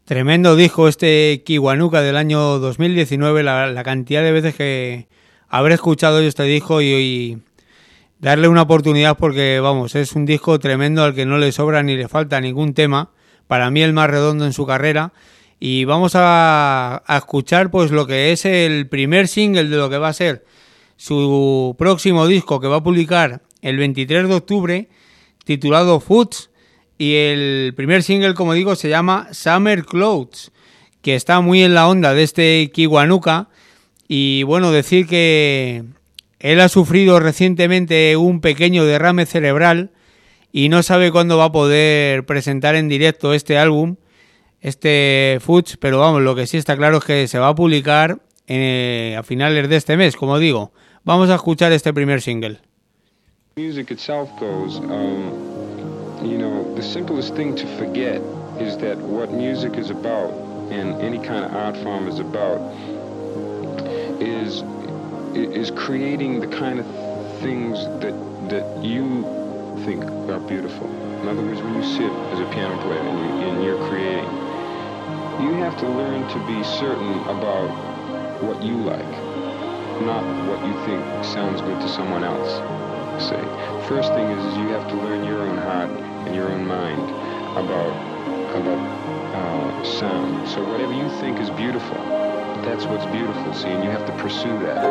Tremendo disco este Kiwanuka del año 2019, la cantidad de veces que habré escuchado yo este disco y darle una oportunidad porque, vamos, es un disco tremendo al que no le sobra ni le falta ningún tema, para mí el más redondo en su carrera, y vamos a escuchar pues lo que es el primer single de lo que va a ser su próximo disco que va a publicar el 23 de octubre, titulado Foods. Y el primer single, como digo, se llama Summer Clothes, que está muy en la onda de este Kiwanuka. Y bueno, decir que él ha sufrido recientemente un pequeño derrame cerebral y no sabe cuándo va a poder presentar en directo este álbum, este Foods, pero vamos, lo que sí está claro es que se va a publicar a finales de este mes, como digo. Vamos a escuchar este primer single. Music itself goes, you know, the simplest thing to forget is that what music is about and any kind of art form is about is creating the kind of things that you think are beautiful. In other words, when you sit as a piano player and you're creating, you have to learn to be certain about what you like, not what you think sounds good to someone else. Say, first thing is you have to learn your own heart and your own mind about sound. So whatever you think is beautiful, that's what's beautiful. See, and you have to pursue that.